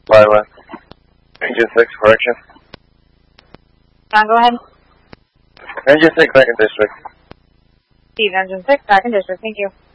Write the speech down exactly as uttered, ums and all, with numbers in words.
Lila. Engine six, correction. John, go ahead. Engine six, second district. Steve, Engine six, second district. Thank you.